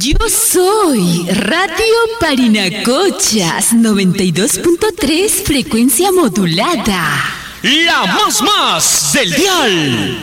Yo soy Radio Parinacochas 92.3 frecuencia modulada. La más del dial.